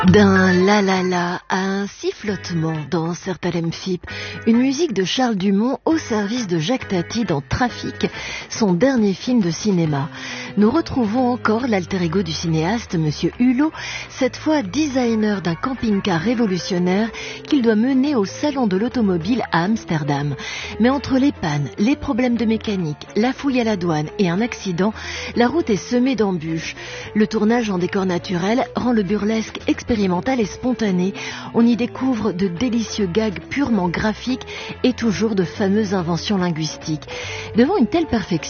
D'un la à un sifflotement dans Certains FIP, une musique de Charles Dumont au service de Jacques Tati dans Trafic, son dernier film de cinéma. Nous retrouvons encore l'alter ego du cinéaste, Monsieur Hulot, cette fois designer d'un camping-car révolutionnaire qu'il doit mener au salon de l'automobile à Amsterdam. Mais entre les pannes, les problèmes de mécanique, la fouille à la douane et un accident, la route est semée d'embûches. Le tournage en décor naturel rend le burlesque expérimental et spontané. On y découvre de délicieux gags purement graphiques et toujours de fameuses inventions linguistiques. Devant une telle perfection,